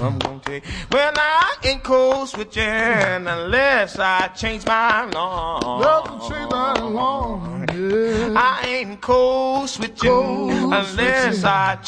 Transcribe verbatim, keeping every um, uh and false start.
I'm gonna take. Well, I ain't cold switching unless I change my alarm. Love change my alarm. Yeah. I ain't cold switching Cold unless switching. I